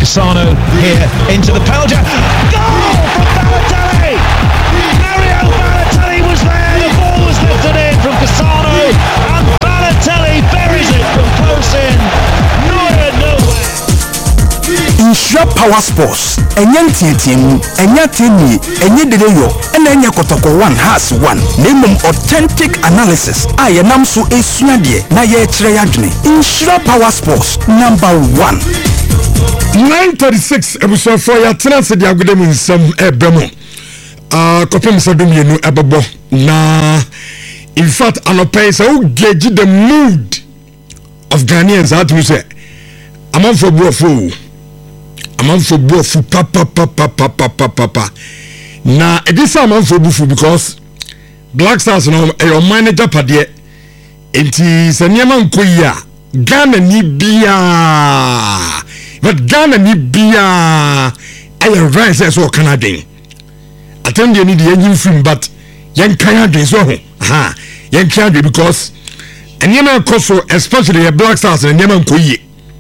Cassano here into the penalty. Goal from Balotelli! Mario Balotelli was there, the ball was lifted in from Cassano, and Balotelli buries it from close in. Neuer nowhere. Insure Power Sports, Enyantietiemu, Enyateni, Enyedeyo, and Enya Kotoko 1 has one. Name authentic analysis. I am so a Sunday, Naye Treyadne. Insure Power Sports, number 1. 9:36 ebuso for ya tenase dia gudem nsam ebemo. Kopem sadum yenu ebebo na in fact anopai say who gauge the mood of Ghanaians at we say amanfo buofu papa na edisa amanfo bufu because Black Stars no your manager pade enti se niam nkoyi a Ghana ni bia but Ghana ni bia aye rise so Canadian attend you need the engine film but yen Canadian so yen Canadian because anyama koso especially a Black Stars and anyama nkoyi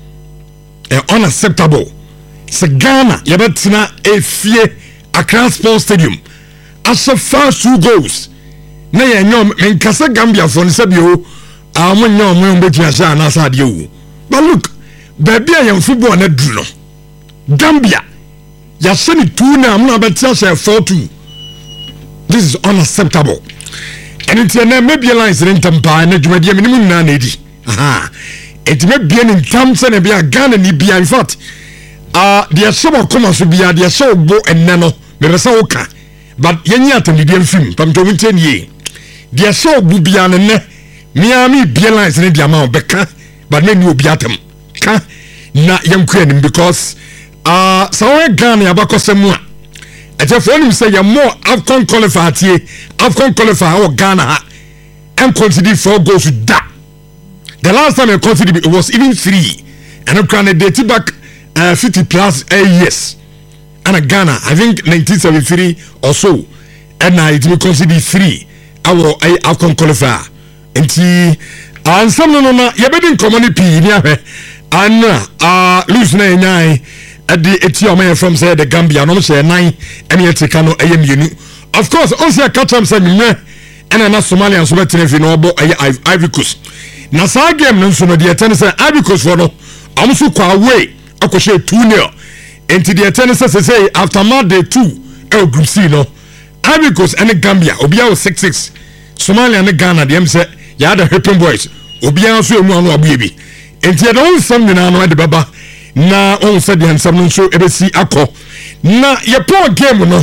unacceptable se Ghana yebetina efie Accra Sports Stadium as a first 2 goals na yenyom menkasa Gambia for nsabio amonyo mo betia sha na sa de wu but look baby am football na dru no Gambia ya se ni 2 na am na betia sha 4-2 this is unacceptable and it's na maybe lines in tampa na dwumade minimum na edi it may be in terms na bia Ghana ni bia in fact the show come so bia the show bo enno me be say oka but yenyi atamidi film pam to winten ye the show bu bia ne Miami Bielines in the amount beka but maybe obi atem ka na yemkran because so Ghana abakosemu a ejefo nim say more AFCON qualifier or Ghana and consider 4 goals to that. The last time I considered it was even 3 and I'm trying to date back 50 plus years and Ghana I think 1973 or so and I it will consider 3 our AFCON qualifier. Enti ansam no na yebedin common pi ni ahwe anna lose na nyai ade etioma from say the Gambia no say 9 ene etika no ayemienu of course on say catch am say menwe ena na Somalia so betene fi no obo Ivory Coast na sa game no so no de etene say Ivory Coast for no amso kwa away akoshe 2-0 enti de etene say after match day 2 group C no Ivory Coast and Gambia obia 6-6 Somalia and Ghana dem say ya the Happy Boys obian so emu anu abuebi enti don sam nyina no de baba na on said the sam no so ebesi akọ na ye poor game no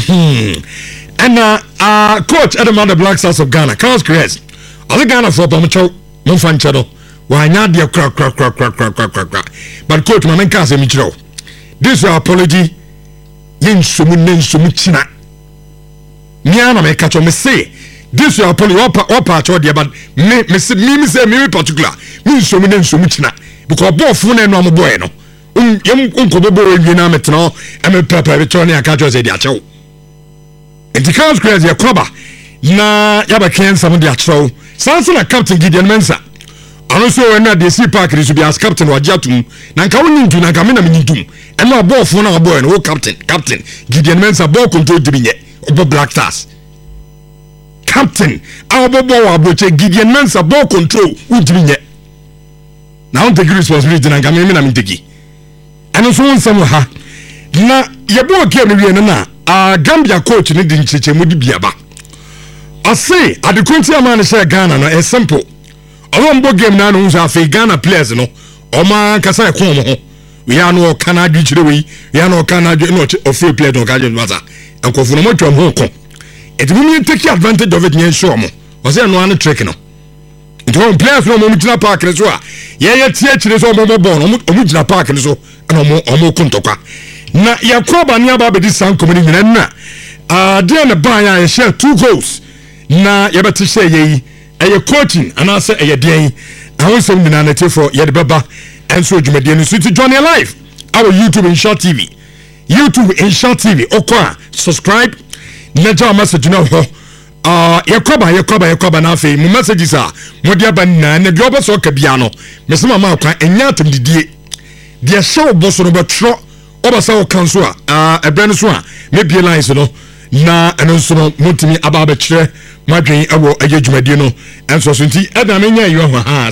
and coach Edmund the Black Stars of Ghana Carlos Cruz all Ghana for bamcho no fan chado wa nya de crack but coach man kan say mi chiro this your apology yin sumu china nya na me catch me say this your apology what part of the but me say me particular me so china because boy fu na no am boy no unko bobo we na metno am papa be tony aka jo say dia chew enti Carlos Cruz ya koba na ya ba ken sam dia chew sansa na captain Gideon Mensah ano so we na DC Park ri so be as captain wa jatum na nka woni ntu na nka me na me ntum e na boy fu na boy no captain Gideon Mensah ball control dibinye obo Black Stars captain our bobo aboche Gideon Mensah ball control udibinye now take responsibility na nka me na me take and so on some ha na yebo game we na Gambia coach ni di nchechemu di biaba I say at the country man say Ghana no is simple Olombo game na no so afi Ghana players no o ma kasa e kon mo ho we are no Canada chire we are no Canada no of free player don ka je maza enkofu no mo twam ho kon it will take advantage of it nyen show mo o say no an trick no it won players no mo mutina park so a ye tie chire so mo ball no mo mutina park so na o mo kuntokwa na yakoba ni aba be di san community nyina na de na ban ya share 2 goals na yabati share yi eye coaching and asa eye den ahun sem nyina na tefo ye de baba enso dwumade no so to join your life our YouTube Insure TV okwa subscribe na jaw message na ho yakoba na fe mu messages a mo dia ban na bi oboso ka bia no mesema ma kwa enya atem didie de show boso no betro obasa o kan so a ebre no so a mebie lines no na eno so no mutimi aba ba kire madwen ewo eye dwumade no enso so nti eda menya yi ho ha